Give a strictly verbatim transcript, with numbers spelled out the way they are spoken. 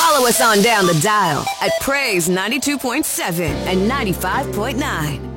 Follow us on down the dial at Praise ninety-two point seven and ninety-five point nine.